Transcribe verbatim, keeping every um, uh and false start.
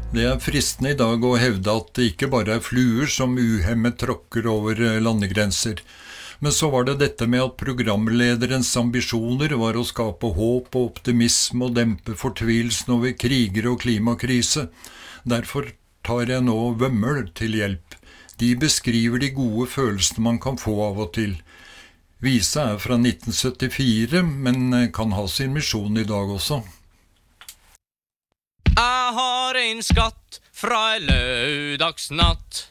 Det er fristende i dag å hevde at det ikke bare er fluer som uhemmet tråkker over landegrenser. Men så var det dette med at programlederens ambisjoner var å skape håp og optimisme og dempe fortvilelsen over kriger og klimakrise. Derfor tar jeg nå Vømmøl til hjelp. De beskriver de gode følelsene man kan få av og til. Visa er fra nitten syttifire, men kan ha sin misjon i dag også. Jeg har en skatt fra en lørdagsnatt.